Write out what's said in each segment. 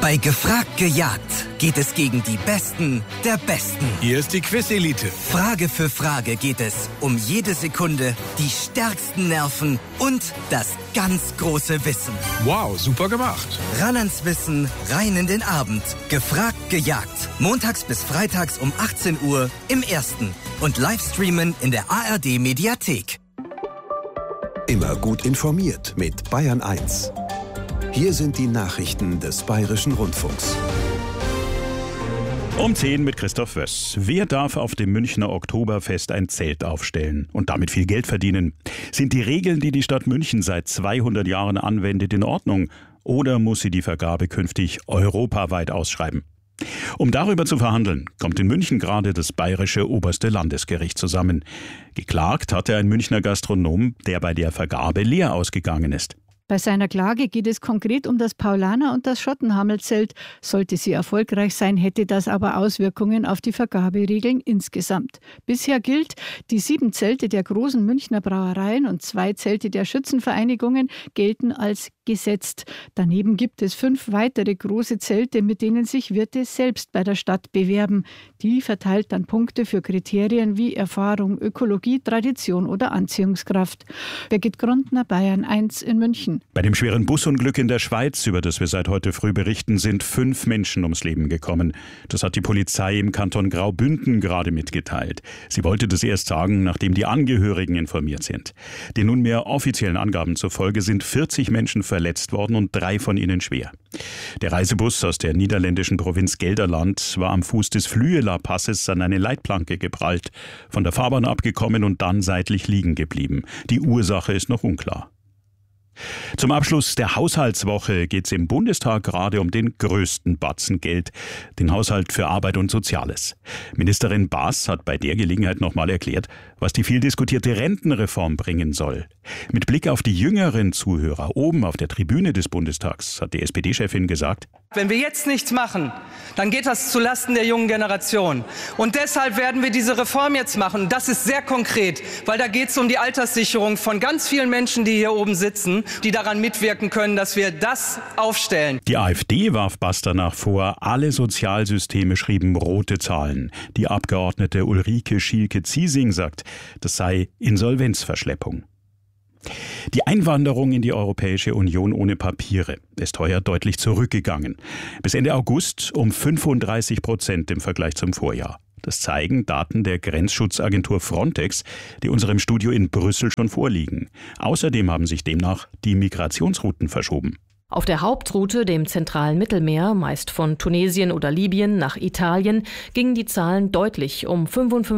Bei Gefragt gejagt geht es gegen die Besten der Besten. Hier ist die Quiz-Elite. Frage für Frage geht es um jede Sekunde, die stärksten Nerven und das ganz große Wissen. Wow, super gemacht. Ran ans Wissen, rein in den Abend. Gefragt gejagt. Montags bis freitags um 18 Uhr im Ersten. Und Livestreamen in der ARD-Mediathek. Immer gut informiert mit Bayern 1. Hier sind die Nachrichten des Bayerischen Rundfunks. Um 10 mit Christoph Wöss. Wer darf auf dem Münchner Oktoberfest ein Zelt aufstellen und damit viel Geld verdienen? Sind die Regeln, die die Stadt München seit 200 Jahren anwendet, in Ordnung? Oder muss sie die Vergabe künftig europaweit ausschreiben? Um darüber zu verhandeln, kommt in München gerade das Bayerische Oberste Landesgericht zusammen. Geklagt hatte ein Münchner Gastronom, der bei der Vergabe leer ausgegangen ist. Bei seiner Klage geht es konkret um das Paulaner- und das Schottenhamel-Zelt. Sollte sie erfolgreich sein, hätte das aber Auswirkungen auf die Vergaberegeln insgesamt. Bisher gilt, die 7 Zelte der großen Münchner Brauereien und 2 Zelte der Schützenvereinigungen gelten als gesetzt. Daneben gibt es 5 weitere große Zelte, mit denen sich Wirte selbst bei der Stadt bewerben. Die verteilt dann Punkte für Kriterien wie Erfahrung, Ökologie, Tradition oder Anziehungskraft. Birgit Grundner, Bayern 1 in München. Bei dem schweren Busunglück in der Schweiz, über das wir seit heute früh berichten, sind 5 Menschen ums Leben gekommen. Das hat die Polizei im Kanton Graubünden gerade mitgeteilt. Sie wollte das erst sagen, nachdem die Angehörigen informiert sind. Den nunmehr offiziellen Angaben zufolge sind 40 Menschen verletzt worden und 3 von ihnen schwer. Der Reisebus aus der niederländischen Provinz Gelderland war am Fuß des Flüela-Passes an eine Leitplanke geprallt, von der Fahrbahn abgekommen und dann seitlich liegen geblieben. Die Ursache ist noch unklar. Zum Abschluss der Haushaltswoche geht es im Bundestag gerade um den größten Batzen Geld, den Haushalt für Arbeit und Soziales. Ministerin Baas hat bei der Gelegenheit nochmal erklärt, was die viel diskutierte Rentenreform bringen soll. Mit Blick auf die jüngeren Zuhörer oben auf der Tribüne des Bundestags hat die SPD-Chefin gesagt: Wenn wir jetzt nichts machen, dann geht das zulasten der jungen Generation. Und deshalb werden wir diese Reform jetzt machen. Und das ist sehr konkret, weil da geht es um die Alterssicherung von ganz vielen Menschen, die hier oben sitzen, die daran mitwirken können, dass wir das aufstellen. Die AfD warf Baas danach vor, alle Sozialsysteme schrieben rote Zahlen. Die Abgeordnete Ulrike Schielke-Ziesing sagt, das sei Insolvenzverschleppung. Die Einwanderung in die Europäische Union ohne Papiere ist heuer deutlich zurückgegangen. Bis Ende August um 35% im Vergleich zum Vorjahr. Das zeigen Daten der Grenzschutzagentur Frontex, die unserem Studio in Brüssel schon vorliegen. Außerdem haben sich demnach die Migrationsrouten verschoben. Auf der Hauptroute, dem zentralen Mittelmeer, meist von Tunesien oder Libyen nach Italien, gingen die Zahlen deutlich um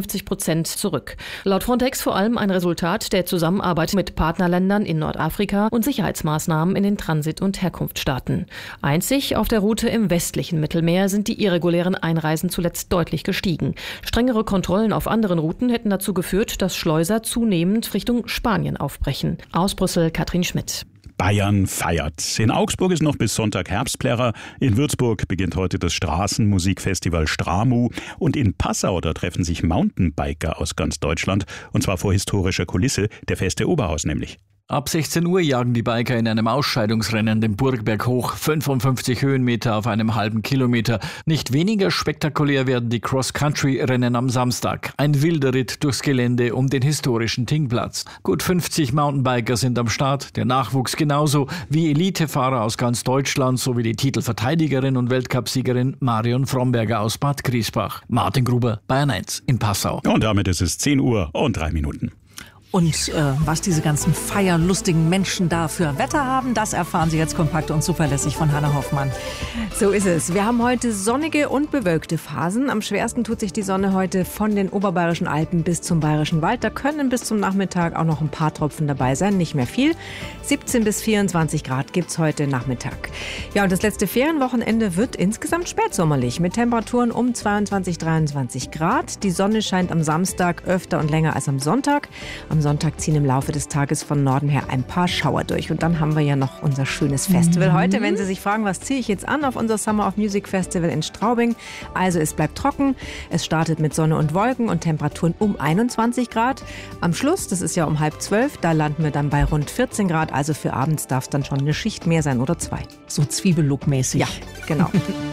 55% zurück. Laut Frontex vor allem ein Resultat der Zusammenarbeit mit Partnerländern in Nordafrika und Sicherheitsmaßnahmen in den Transit- und Herkunftsstaaten. Einzig auf der Route im westlichen Mittelmeer sind die irregulären Einreisen zuletzt deutlich gestiegen. Strengere Kontrollen auf anderen Routen hätten dazu geführt, dass Schleuser zunehmend Richtung Spanien aufbrechen. Aus Brüssel, Katrin Schmidt. Bayern feiert. In Augsburg ist noch bis Sonntag Herbstplärrer. In Würzburg beginnt heute das Straßenmusikfestival Stramu. Und in Passau, da treffen sich Mountainbiker aus ganz Deutschland. Und zwar vor historischer Kulisse, der Feste Oberhaus nämlich. Ab 16 Uhr jagen die Biker in einem Ausscheidungsrennen den Burgberg hoch, 55 Höhenmeter auf einem halben Kilometer. Nicht weniger spektakulär werden die Cross-Country-Rennen am Samstag. Ein wilder Ritt durchs Gelände um den historischen Tingplatz. Gut 50 Mountainbiker sind am Start, der Nachwuchs genauso wie Elitefahrer aus ganz Deutschland sowie die Titelverteidigerin und Weltcupsiegerin Marion Fromberger aus Bad Griesbach. Martin Gruber, Bayern 1 in Passau. Und damit ist es 10 Uhr und 3 Minuten. Und was diese ganzen feierlustigen Menschen da für Wetter haben, das erfahren Sie jetzt kompakt und zuverlässig von Hannah Hoffmann. So ist es. Wir haben heute sonnige und bewölkte Phasen. Am schwersten tut sich die Sonne heute von den oberbayerischen Alpen bis zum Bayerischen Wald. Da können bis zum Nachmittag auch noch ein paar Tropfen dabei sein, nicht mehr viel. 17 bis 24 Grad gibt's heute Nachmittag. Ja, und das letzte Ferienwochenende wird insgesamt spätsommerlich mit Temperaturen um 22, 23 Grad. Die Sonne scheint am Samstag öfter und länger als am Sonntag. Am Sonntag ziehen im Laufe des Tages von Norden her ein paar Schauer durch. Und dann haben wir ja noch unser schönes Festival heute. Wenn Sie sich fragen, was ziehe ich jetzt an auf unser Summer of Music Festival in Straubing? Also es bleibt trocken. Es startet mit Sonne und Wolken und Temperaturen um 21 Grad. Am Schluss, das ist ja um 11:30, da landen wir dann bei rund 14 Grad. Also für abends darf es dann schon eine Schicht mehr sein oder 2. So Zwiebellook-mäßig. Ja. Genau.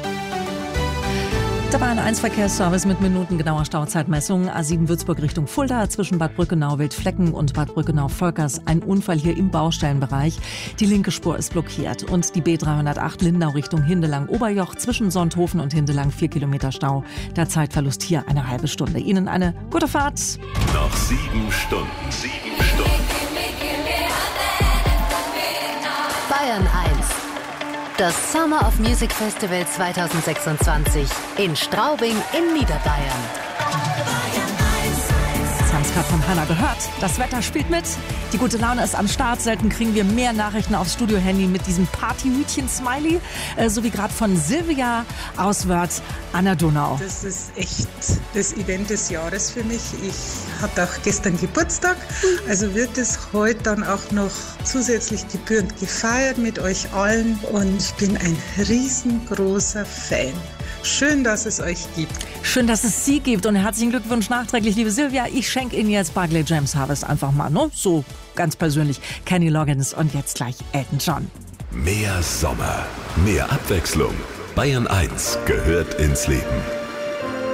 Der Bayern 1 Verkehrsservice mit minutengenauer Stauzeitmessung. A7 Würzburg Richtung Fulda, zwischen Bad Brückenau-Wildflecken und Bad Brückenau-Volkers ein Unfall hier im Baustellenbereich. Die linke Spur ist blockiert. Und die B308 Lindau Richtung Hindelang-Oberjoch, zwischen Sonthofen und Hindelang 4 Kilometer Stau. Der Zeitverlust hier eine halbe Stunde. Ihnen eine gute Fahrt. Noch 7 Stunden. Bayern 1. Das Summer of Music Festival 2026 in Straubing in Niederbayern. Wir haben es gerade von Hannah gehört. Das Wetter spielt mit. Die gute Laune ist am Start. Selten kriegen wir mehr Nachrichten aufs Studio-Handy mit diesem Partyhütchen-Smiley. So wie gerade von Silvia aus Wörth an der Donau. Das ist echt das Event des Jahres für mich. Ich hatte auch gestern Geburtstag. Also wird es heute dann auch noch zusätzlich gebührend gefeiert mit euch allen. Und ich bin ein riesengroßer Fan. Schön, dass es euch gibt. Schön, dass es Sie gibt und herzlichen Glückwunsch nachträglich, liebe Silvia. Ich schenke Ihnen jetzt Barclay James Harvest einfach mal, ne? So ganz persönlich. Kenny Loggins und jetzt gleich Elton John. Mehr Sommer, mehr Abwechslung. Bayern 1 gehört ins Leben.